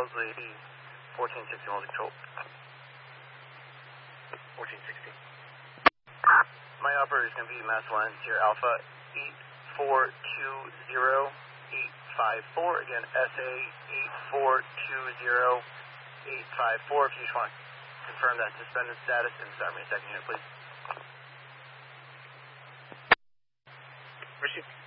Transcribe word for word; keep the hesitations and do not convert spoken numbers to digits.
Wellesley, fourteen sixty Wellesley Control. fourteen sixty. My operator is going to be Mass one, Sierra Alpha, eight four two zero eight five four. Again, S A eight four two zero eight five four. If you just want to confirm that suspended status and start me a second unit, please. Receive.